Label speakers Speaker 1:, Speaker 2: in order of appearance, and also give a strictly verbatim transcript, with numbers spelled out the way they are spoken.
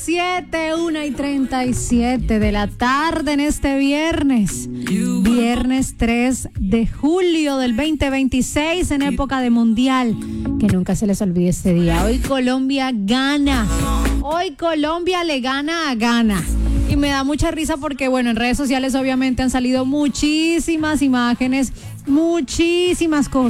Speaker 1: Siete, una y treinta y siete de la tarde en este viernes, viernes tres de julio del veinte veintiséis, en época de mundial, que nunca se les olvide este día. Hoy Colombia gana, hoy Colombia le gana a Ghana. Y me da mucha risa porque, bueno, en redes sociales obviamente han salido muchísimas imágenes, muchísimas cosas.